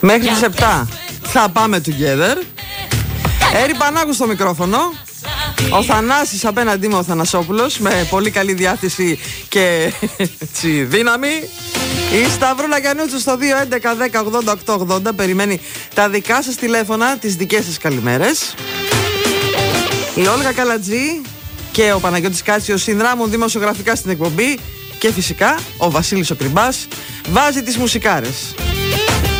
Μέχρι τις 7 θα πάμε together. Έρη Πανάγου στο μικρόφωνο. Ο Θανάσης απέναντί μου, ο Θανασόπουλος, με πολύ καλή διάθεση και δύναμη. Η Σταυρούλα Γιαννούτσου στο 211-10-80-880 περιμένει τα δικά σας τηλέφωνα, τις δικές σας καλημέρες. Η Όλγα Καλατζή και ο Παναγιώτης Κάτσιος συνδράμουν δημοσιογραφικά στην εκπομπή. Και φυσικά ο Βασίλης ο Κρυμπάς βάζει τις μουσικάρες.